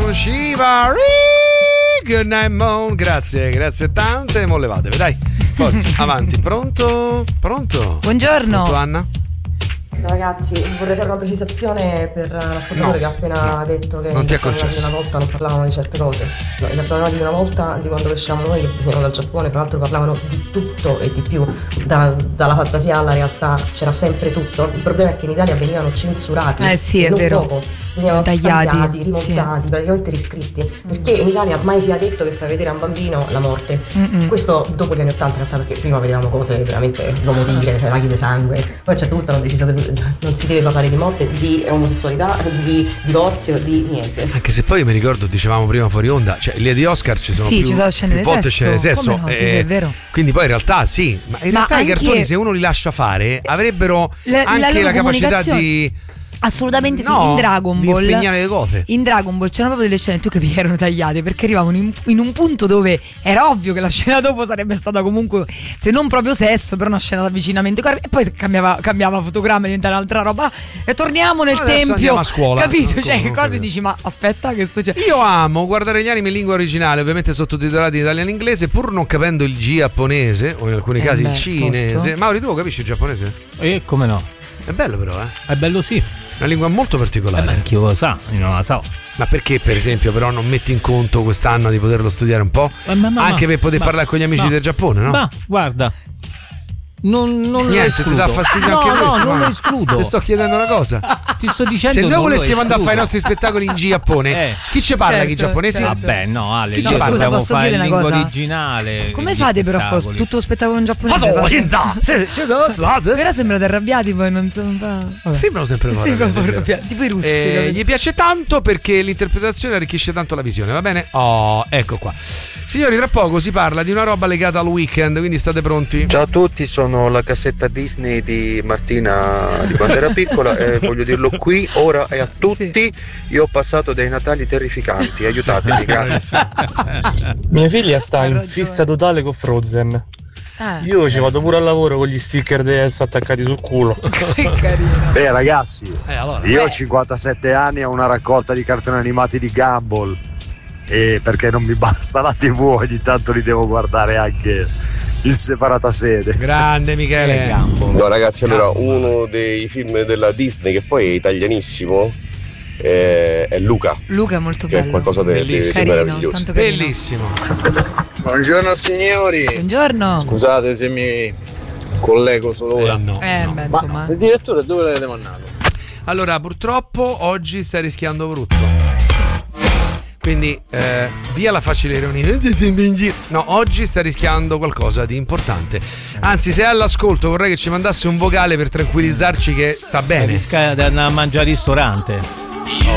con Shiva. Good night moon. Grazie tante. Mo levatevi, dai. Forza, avanti. Pronto? Buongiorno. Pronto, Anna? Ragazzi, vorrei fare una precisazione per l'ascoltatore che ha appena detto che di una volta non parlavano di certe cose. No, in realtà di una volta, di quando usciamo noi che veniamo dal Giappone, tra l'altro parlavano di tutto e di più, dalla fantasia alla realtà c'era sempre tutto. Il problema è che in Italia venivano censurati. Sì, è vero. Poco. Venivano tagliati, rimontati, sì. Praticamente riscritti. Perché in Italia mai sia detto che fai vedere a un bambino la morte. Questo dopo gli anni 80 in realtà, perché prima vedevamo cose veramente l'omotire, cioè laghi di sangue. Poi a un certo punto hanno deciso che non si deve parlare di morte, di omosessualità, di divorzio, di niente. Anche se poi io mi ricordo, dicevamo prima fuori onda, cioè le di Oscar ci sono sì, più, ci sono scene più volte scene di sesso. No? Sì, è vero. Quindi poi in realtà sì, ma in realtà anche i cartoni, se uno li lascia fare, avrebbero anche la capacità di... Assolutamente sì, no, in Dragon Ball. Le cose. In Dragon Ball c'erano proprio delle scene, tu capivi, erano tagliate perché arrivavano in un punto dove era ovvio che la scena dopo sarebbe stata comunque, se non proprio sesso, però una scena d'avvicinamento, e poi cambiava fotogramma, diventava un'altra roba e torniamo nel tempio a scuola, capito? Cioè che cose dici, ma aspetta, che succede? Io amo guardare gli anime in lingua originale, ovviamente sottotitolati in italiano e inglese, pur non capendo il giapponese o in alcuni casi il cinese. Tosto. Mauri, tu capisci il giapponese? Come no? È bello però, È bello, sì. Una lingua molto particolare. Ma anch'io lo so, io non la so. Ma perché per esempio però non metti in conto quest'anno di poterlo studiare un po'? Anche per poter parlare con gli amici del Giappone, no? Ma guarda, non lo escludo. Ti dà fastidio anche questo? No, non lo escludo. Ti sto chiedendo una cosa. Ti sto dicendo, se noi volessimo andare a fare i nostri spettacoli in Giappone, chi ci parla? Chi giapponesi? Vabbè, no, Ale, noi dobbiamo posso fare dire in una lingua cosa? originale. Come fate però a fare tutto lo spettacolo in giapponese? Però sembrate arrabbiati, poi non so. Sembrano sempre arrabbiati, tipo i russi. Gli piace tanto perché l'interpretazione arricchisce tanto la visione, va bene? Oh, ecco qua. Signori, tra poco si parla di una roba legata al weekend, quindi state pronti? Ciao a tutti, sono la cassetta Disney di Martina di quando era piccola e voglio dirlo qui, ora e a tutti. Io ho passato dei Natali terrificanti, aiutatemi, grazie. Mia figlia sta in fissa totale con Frozen. Io ci vado pure al lavoro con gli sticker di Elsa attaccati sul culo. Che carino. Beh ragazzi, allora, io ho 57 anni e ho una raccolta di cartoni animati di Gumball, e perché non mi basta la TV, ogni tanto li devo guardare anche in separata sede. Grande Michele. No ragazzi, allora uno dei film della Disney che poi è italianissimo è Luca. Luca è molto bello. Che è qualcosa di meraviglioso. Bellissimo. Buongiorno signori. Buongiorno. Scusate se mi collego solo ora. Beh, insomma. Il direttore dove l'avete mandato? Allora, purtroppo oggi sta rischiando brutto. Quindi via la facile ironia. No, oggi sta rischiando qualcosa di importante. Anzi, se è all'ascolto vorrei che ci mandasse un vocale per tranquillizzarci che sta bene. Rischia di andare a mangiare al ristorante.